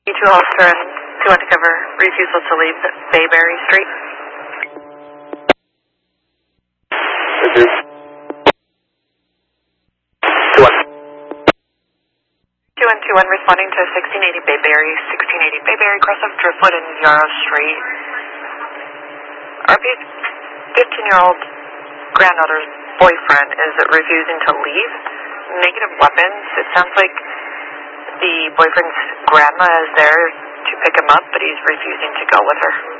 2 Officer and 2 Undercover, refusal to leave Bayberry Street. This is 2 and 2 responding to 1680 Bayberry, 1680 Bayberry, cross of Driftwood and Yarrow Street. RP's 15-year-old granddaughter's boyfriend is refusing to leave. Negative weapons. It sounds like the boyfriend's grandma is there to pick him up, but he's refusing to go with her.